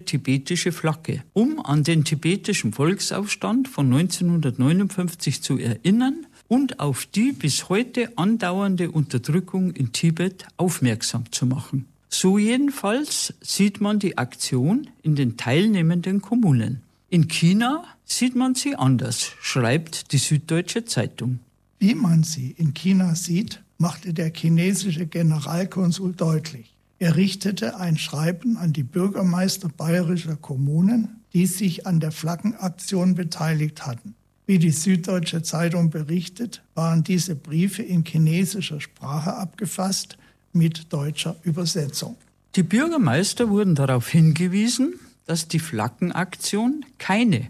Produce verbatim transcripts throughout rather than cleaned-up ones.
tibetische Flagge, um an den tibetischen Volksaufstand von neunzehnhundertneunundfünfzig zu erinnern und auf die bis heute andauernde Unterdrückung in Tibet aufmerksam zu machen. So jedenfalls sieht man die Aktion in den teilnehmenden Kommunen. In China sieht man sie anders, schreibt die Süddeutsche Zeitung. Wie man sie in China sieht, machte der chinesische Generalkonsul deutlich. Er richtete ein Schreiben an die Bürgermeister bayerischer Kommunen, die sich an der Flaggenaktion beteiligt hatten. Wie die Süddeutsche Zeitung berichtet, waren diese Briefe in chinesischer Sprache abgefasst mit deutscher Übersetzung. Die Bürgermeister wurden darauf hingewiesen, dass die Flaggenaktion keine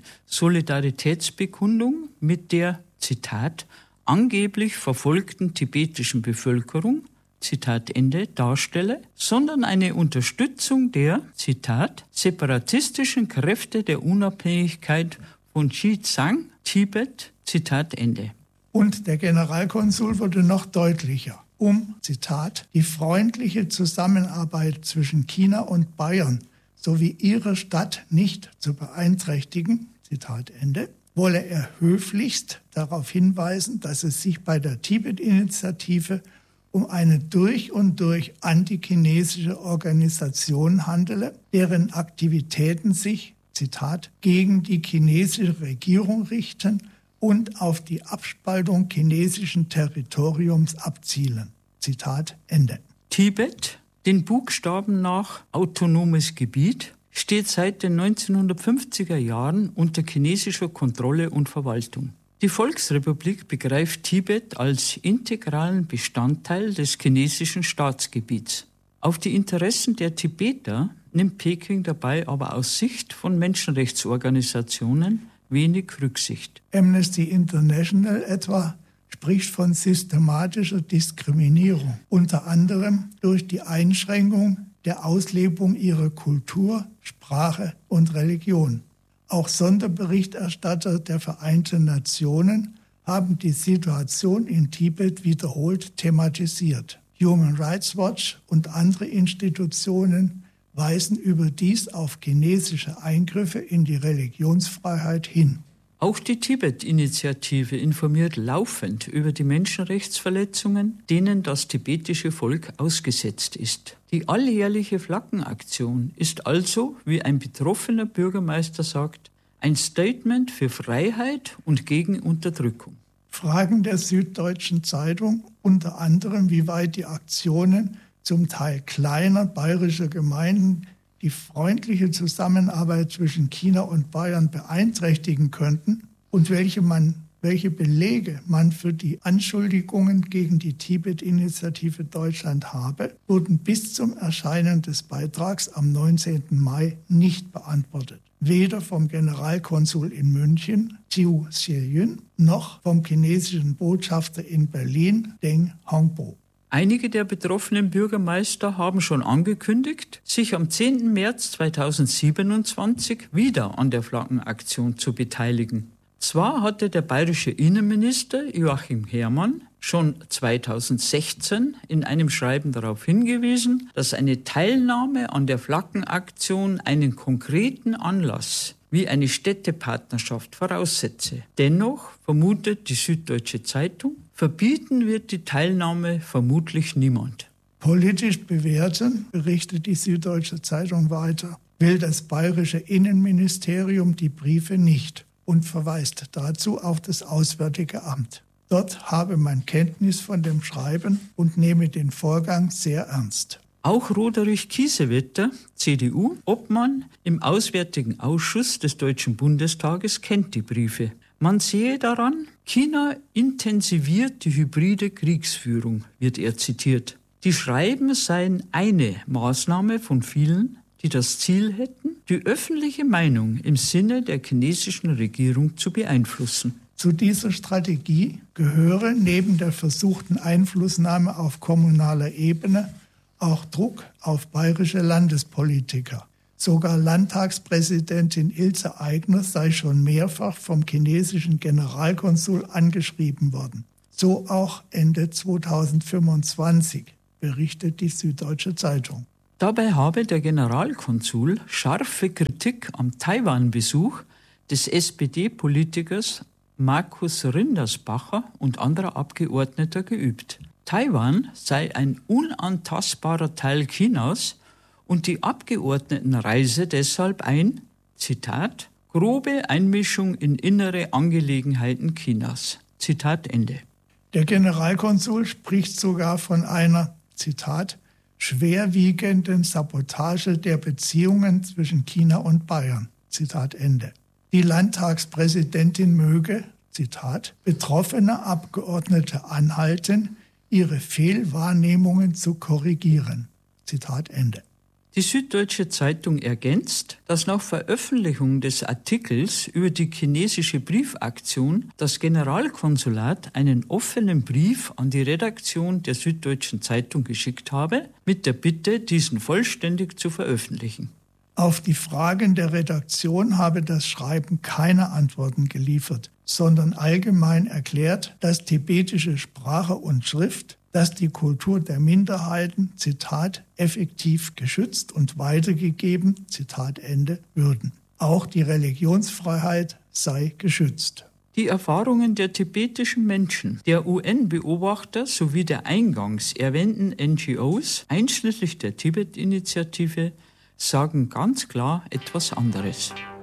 Solidaritätsbekundung mit der, Zitat, angeblich verfolgten tibetischen Bevölkerung, Zitat Ende, darstelle, sondern eine Unterstützung der, Zitat, separatistischen Kräfte der Unabhängigkeit von Xizang, Tibet, Zitat Ende. Und der Generalkonsul wurde noch deutlicher, um, Zitat, die freundliche Zusammenarbeit zwischen China und Bayern sowie ihre Stadt nicht zu beeinträchtigen, Zitat Ende, wolle er höflichst darauf hinweisen, dass es sich bei der Tibet-Initiative um eine durch und durch antichinesische Organisation handele, deren Aktivitäten sich, Zitat, gegen die chinesische Regierung richten und auf die Abspaltung chinesischen Territoriums abzielen. Zitat Ende. Tibet, den Buchstaben nach autonomes Gebiet, steht seit den neunzehnhundertfünfziger Jahren unter chinesischer Kontrolle und Verwaltung. Die Volksrepublik begreift Tibet als integralen Bestandteil des chinesischen Staatsgebiets. Auf die Interessen der Tibeter nimmt Peking dabei aber aus Sicht von Menschenrechtsorganisationen wenig Rücksicht. Amnesty International etwa spricht von systematischer Diskriminierung, unter anderem durch die Einschränkung der Auslebung ihrer Kultur, Sprache und Religion. Auch Sonderberichterstatter der Vereinten Nationen haben die Situation in Tibet wiederholt thematisiert. Human Rights Watch und andere Institutionen weisen überdies auf chinesische Eingriffe in die Religionsfreiheit hin. Auch die Tibet-Initiative informiert laufend über die Menschenrechtsverletzungen, denen das tibetische Volk ausgesetzt ist. Die alljährliche Flaggenaktion ist also, wie ein betroffener Bürgermeister sagt, ein Statement für Freiheit und gegen Unterdrückung. Fragen der Süddeutschen Zeitung unter anderem, wie weit die Aktionen zum Teil kleiner bayerischer Gemeinden die freundliche Zusammenarbeit zwischen China und Bayern beeinträchtigen könnten und welche, man, welche Belege man für die Anschuldigungen gegen die Tibet-Initiative Deutschland habe, wurden bis zum Erscheinen des Beitrags am neunzehnten Mai nicht beantwortet. Weder vom Generalkonsul in München, Chiu Xie-yun, noch vom chinesischen Botschafter in Berlin, Deng Hongbo. Einige der betroffenen Bürgermeister haben schon angekündigt, sich am zehnten März zweitausendsiebenundzwanzig wieder an der Flaggenaktion zu beteiligen. Zwar hatte der bayerische Innenminister Joachim Herrmann schon zweitausendsechzehn in einem Schreiben darauf hingewiesen, dass eine Teilnahme an der Flaggenaktion einen konkreten Anlass wie eine Städtepartnerschaft voraussetze. Dennoch, vermutet die Süddeutsche Zeitung, verbieten wird die Teilnahme vermutlich niemand. Politisch bewerten, berichtet die Süddeutsche Zeitung weiter, will das bayerische Innenministerium die Briefe nicht und verweist dazu auf das Auswärtige Amt. Dort habe man Kenntnis von dem Schreiben und nehme den Vorgang sehr ernst. Auch Roderich Kiesewetter, C D U, Obmann im Auswärtigen Ausschuss des Deutschen Bundestages, kennt die Briefe. Man sehe daran, China intensiviert die hybride Kriegsführung, wird er zitiert. Die Schreiben seien eine Maßnahme von vielen, die das Ziel hätten, die öffentliche Meinung im Sinne der chinesischen Regierung zu beeinflussen. Zu dieser Strategie gehöre neben der versuchten Einflussnahme auf kommunaler Ebene auch Druck auf bayerische Landespolitiker. Sogar Landtagspräsidentin Ilse Aigner sei schon mehrfach vom chinesischen Generalkonsul angeschrieben worden. So auch Ende zweitausendfünfundzwanzig, berichtet die Süddeutsche Zeitung. Dabei habe der Generalkonsul scharfe Kritik am Taiwan-Besuch des S P D-Politikers Markus Rindersbacher und anderer Abgeordneter geübt. Taiwan sei ein unantastbarer Teil Chinas und die Abgeordneten reise deshalb ein, Zitat, grobe Einmischung in innere Angelegenheiten Chinas. Zitat Ende. Der Generalkonsul spricht sogar von einer, Zitat, schwerwiegenden Sabotage der Beziehungen zwischen China und Bayern. Zitat Ende. Die Landtagspräsidentin möge, Zitat, betroffene Abgeordnete anhalten, ihre Fehlwahrnehmungen zu korrigieren. Zitat Ende. Die Süddeutsche Zeitung ergänzt, dass nach Veröffentlichung des Artikels über die chinesische Briefaktion das Generalkonsulat einen offenen Brief an die Redaktion der Süddeutschen Zeitung geschickt habe, mit der Bitte, diesen vollständig zu veröffentlichen. Auf die Fragen der Redaktion habe das Schreiben keine Antworten geliefert, sondern allgemein erklärt, dass tibetische Sprache und Schrift, dass die Kultur der Minderheiten, Zitat, effektiv geschützt und weitergegeben, Zitat Ende, würden. Auch die Religionsfreiheit sei geschützt. Die Erfahrungen der tibetischen Menschen, der U N-Beobachter sowie der eingangs erwähnten N G Os, einschließlich der Tibet-Initiative, sagen ganz klar etwas anderes.